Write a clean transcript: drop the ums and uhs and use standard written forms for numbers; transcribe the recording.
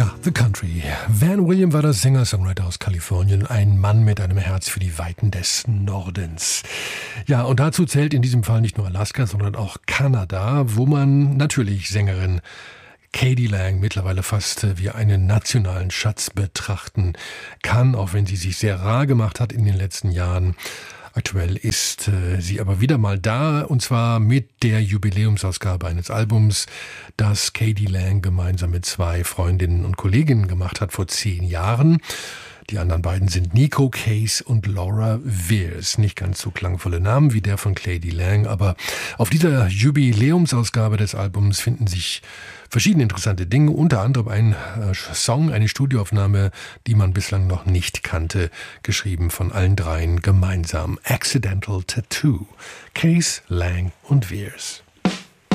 Ja, The Country. Van William war der Singer-Songwriter aus Kalifornien, ein Mann mit einem Herz für die Weiten des Nordens. Ja, und dazu zählt in diesem Fall nicht nur Alaska, sondern auch Kanada, wo man natürlich Sängerin k.d. lang mittlerweile fast wie einen nationalen Schatz betrachten kann, auch wenn sie sich sehr rar gemacht hat in den letzten Jahren. Aktuell ist sie aber wieder mal da, und zwar mit der Jubiläumsausgabe eines Albums, das k.d. lang gemeinsam mit zwei Freundinnen und Kolleginnen gemacht hat vor 10 Jahren. Die anderen beiden sind Nico Case und Laura Veirs. Nicht ganz so klangvolle Namen wie der von k.d. lang, aber auf dieser Jubiläumsausgabe des Albums finden sich verschiedene interessante Dinge, unter anderem ein Song, eine Studioaufnahme, die man bislang noch nicht kannte, geschrieben von allen dreien gemeinsam. Accidental Tattoo, Case, Lang und Veirs.